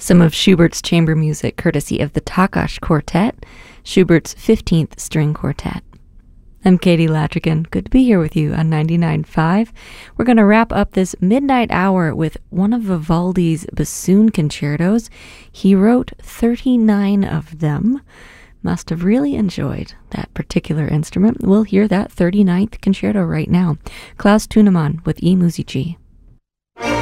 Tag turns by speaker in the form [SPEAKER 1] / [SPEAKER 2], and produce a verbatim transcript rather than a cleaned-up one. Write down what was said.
[SPEAKER 1] Some of Schubert's chamber music courtesy of the Takács Quartet, Schubert's fifteenth String Quartet. I'm Katie Latrigan. Good to be here with you on ninety-nine point five. We're going to wrap up this midnight hour with one of Vivaldi's bassoon concertos. He wrote thirty-nine of them. Must have really enjoyed that particular instrument. We'll hear that thirty-ninth concerto right now. Klaus Tunemann with E Musici.